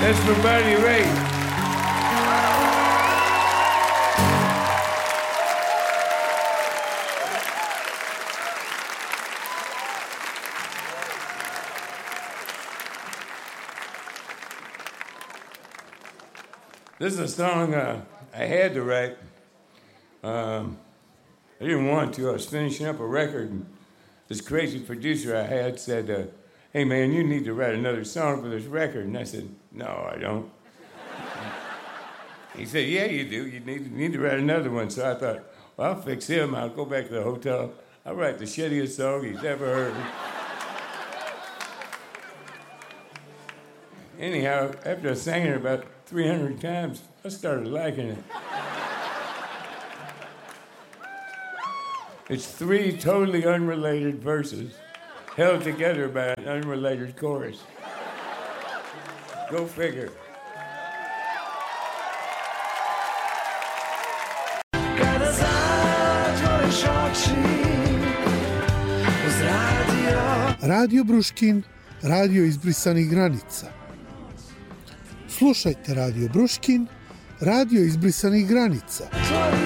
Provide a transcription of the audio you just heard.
That's for Buddy Ray. This is a song I had to write. I didn't want to. I was finishing up a record, and this crazy producer I had said, hey, man, you need to write another song for this record. And I said, no, I don't. He said, yeah, you do. You need to write another one. So I thought, well, I'll fix him. I'll go back to the hotel. I'll write the shittiest song he's ever heard. Anyhow, after I sang it about 300 times, I started liking it. It's 3 totally unrelated verses held together by an unrelated chorus. Go figure. Radio Bruškin, radio izbrisanih granica. Slušajte Radio Bruškin, radio izbrisanih granica.